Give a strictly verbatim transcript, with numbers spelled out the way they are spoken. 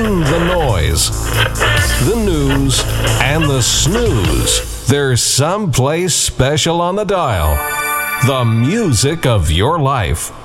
and the noise, the news and the snooze. There's someplace special on the dial. The music of your life.